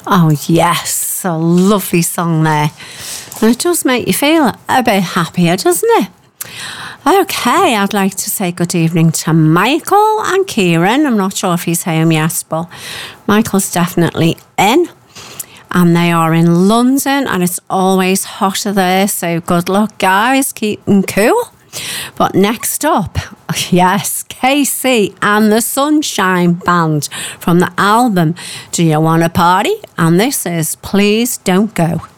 Oh, yes, a lovely song there. And it does make you feel a bit happier, doesn't it? Okay, I'd like to say good evening to Michael and Kieran. I'm not sure if he's home yet, but Michael's definitely in. And they are in London, and it's always hotter there, so good luck, guys. Keep them cool. But next up, yes, KC and the Sunshine Band from the album Do You Wanna Party? And this is Please Don't Go.